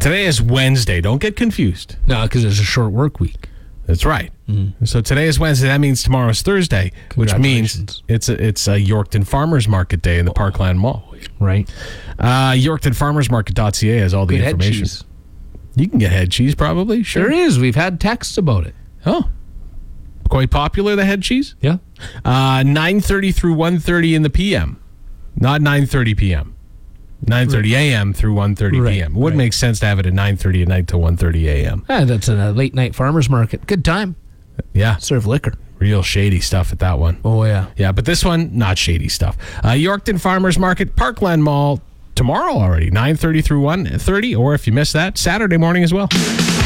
Today is Wednesday. Don't get confused. No, because it's a short work week. That's right. So today is Wednesday. That means tomorrow is Thursday, which means it's a Yorkton Farmers Market Day in the Parkland Mall. Right. YorktonFarmersMarket.ca has all the Good head information. cheese. You can get head cheese probably. Sure is. We've had texts about it. Oh. Quite popular, the head cheese? Yeah. 9:30 through 1:30 in the PM. Not 9:30 p.m. 9:30 a.m. through 1:30 Right, p.m. It would right. make sense to have it at 9:30 at night to 1:30 a.m. That's a late night farmer's market. Good time. Yeah. Serve liquor. Real shady stuff at that one. Oh, yeah. Yeah, but this one, not shady stuff. Yorkton Farmers Market, Parkland Mall, tomorrow already, 9:30 through 1:30, or if you miss that, Saturday morning as well.